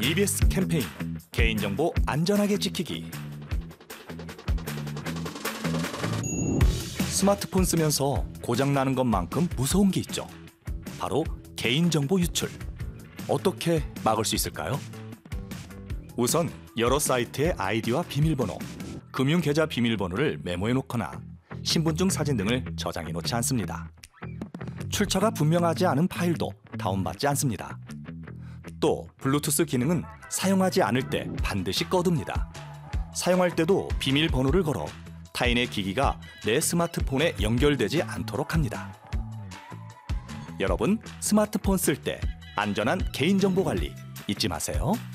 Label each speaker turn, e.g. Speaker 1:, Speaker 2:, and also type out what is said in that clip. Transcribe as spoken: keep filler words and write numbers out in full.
Speaker 1: 이비에스 캠페인 개인정보 안전하게 지키기. 스마트폰 쓰면서 고장나는 것만큼 무서운 게 있죠. 바로 개인정보 유출. 어떻게 막을 수 있을까요? 우선 여러 사이트의 아이디와 비밀번호, 금융계좌 비밀번호를 메모해 놓거나 신분증 사진 등을 저장해 놓지 않습니다. 출처가 분명하지 않은 파일도 다운받지 않습니다. 또 블루투스 기능은 사용하지 않을 때 반드시 꺼둡니다. 사용할 때도 비밀번호를 걸어 타인의 기기가 내 스마트폰에 연결되지 않도록 합니다. 여러분, 스마트폰 쓸 때 안전한 개인정보 관리 잊지 마세요.